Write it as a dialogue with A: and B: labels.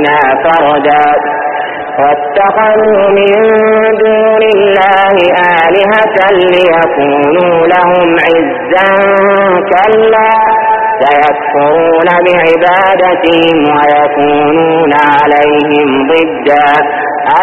A: علينا فردا واتخذوا من دون الله آلهة ليكونوا لهم عزا كلا سيكفرون بعبادتهم ويكونون عليهم ضدا